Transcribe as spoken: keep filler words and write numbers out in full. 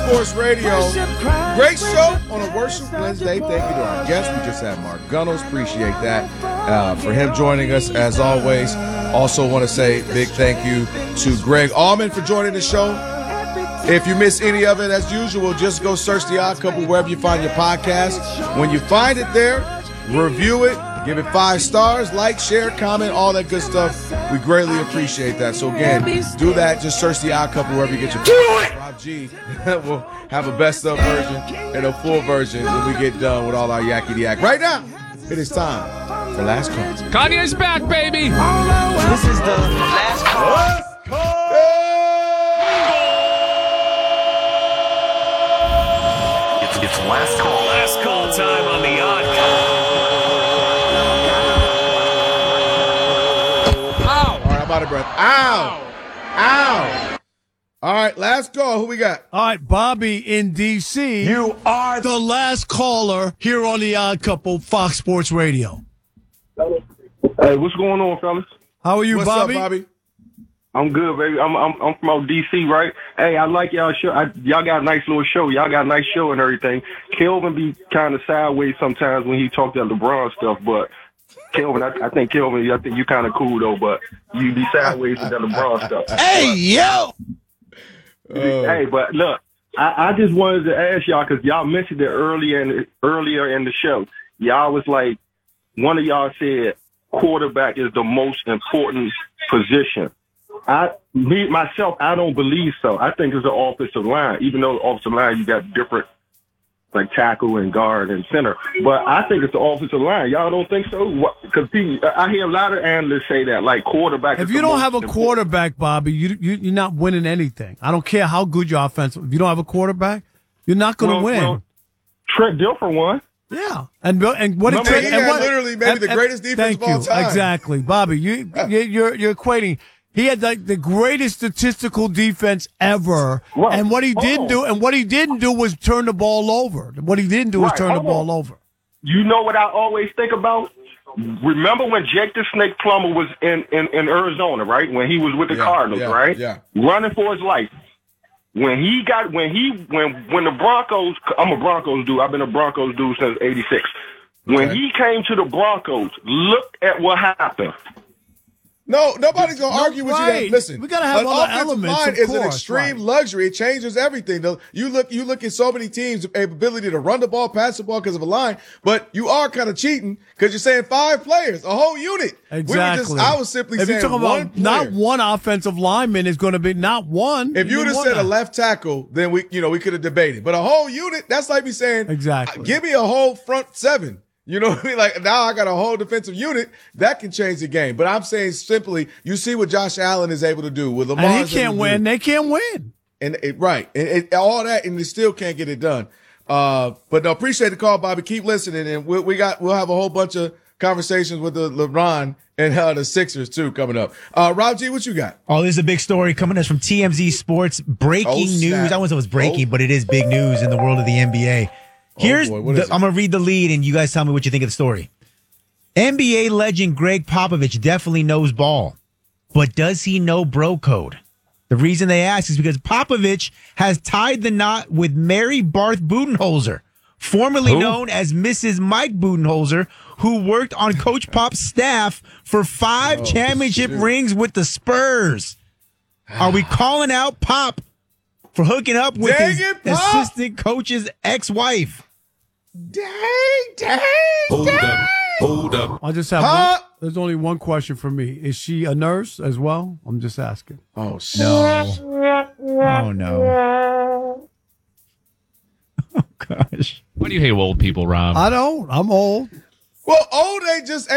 Sports Radio. Great show on a Worship Wednesday. Thank you to our guest. We just had Mark Gunnels. Appreciate that uh, for him joining us as always. Also want to say big thank you to Greg Allman for joining the show. If you miss any of it, as usual, just go search The Odd Couple wherever you find your podcast. When you find it there, review it, give it five stars, like, share, comment, all that good stuff. We greatly appreciate that. So again, do that. Just search The Odd Couple wherever you get your podcast. Rob G will have a best of version and a full version when we get done with all our yakety yak. Right now, it is time for Last Call. Kanye's back, baby. This is the Last Call. Last Call. It's last call. Last call time on the Odd Couple. Ow. All right, I'm out of breath. Ow. Ow. All right, last call. Who we got? All right, Bobby in D C You are the last caller here on The Odd Couple, Fox Sports Radio. Hey, what's going on, fellas? How are you, What's Bobby? up, Bobby? I'm good, baby. I'm I'm I'm from out D C, right? Hey, I like y'all show. I, y'all got a nice little show. Y'all got a nice show and everything. Kelvin be kind of sideways sometimes when he talk that LeBron stuff, but Kelvin, I, I think Kelvin, I think you kind of cool though, but you be sideways with that LeBron stuff. Hey, yo! Hey, but look, I, I just wanted to ask y'all because y'all mentioned it earlier in earlier in the show. Y'all was like, one of y'all said quarterback is the most important position. I, me, myself, I don't believe so. I think it's the offensive line, even though the offensive line, you got different, like tackle and guard and center. But I think it's the offensive line. Y'all don't think so? Because I hear a lot of analysts say that, like quarterback. If is you the don't most have a important. quarterback, Bobby, you, you, you're not winning anything. I don't care how good your offense. If you don't have a quarterback, you're not going to Well, win. well, Trent Dilfer won. Yeah, and and what Remember, Trent, he and had what, literally maybe and- the and- greatest defense thank of all you. time. Exactly, Bobby. You you- you're you're equating. He had like the greatest statistical defense ever, Right. and what he didn't Oh. do, and what he didn't do was turn the ball over. What he didn't do was Right. turn the Hold ball on. over. You know what I always think about? Remember when Jake the Snake Plummer was in, in, in Arizona, right? When he was with the Yeah, Cardinals, yeah, right? yeah. Running for his life. When he got, when he, when, when the Broncos, I'm a Broncos dude. I've been a Broncos dude since eighty-six. When Okay. he came to the Broncos, look at what happened. No, nobody's gonna No, argue with you. right. That, listen, We gotta have an other offensive elements, line of is an course, extreme right. luxury. It changes everything. Though you look, you look at so many teams' ability to run the ball, pass the ball because of a line, but you are kind of cheating because you're saying five players, a whole unit. Exactly. We were just, I was simply if saying you're talking one about player. not one offensive lineman is going to be not one. If you would mean have one said a now. left tackle, then we, you know, we could have debated. But a whole unit, that's like me saying, Exactly. give me a whole front seven. You know what I mean? Like now I got a whole defensive unit that can change the game. But I'm saying simply, you see what Josh Allen is able to do with Lamar. and he can't win, they can't win. And it, right, and it, all that, and they still can't get it done. Uh, but no, appreciate the call, Bobby. Keep listening, and we, we got we'll have a whole bunch of conversations with the LeBron and uh, the Sixers too coming up. Uh, Rob G, what you got? Oh, this is a big story coming to us from T M Z Sports. Breaking Oh, news. snap. I wouldn't say it was breaking, Oh. but it is big news in the world of the N B A. Here's boy, what the, is it? I'm gonna read the lead, and you guys tell me what you think of the story. N B A legend Greg Popovich definitely knows ball, but does he know bro code? The reason they ask is because Popovich has tied the knot with Mary Barth Budenholzer, formerly known as Missus Mike Budenholzer, who worked on Coach Pop's staff for five Oh, championship shoot. rings with the Spurs. Are we calling out Pop for hooking up with Dang his it, Pop! assistant coach's ex-wife? Dang, dang, Hold dang. up. Hold up. I just have Huh? one, there's only one question for me. Is she a nurse as well? I'm just asking. Oh shit. No. Oh, no. Oh, gosh. Why do you hate old people, Rob? I don't. I'm old. Well, old ain't just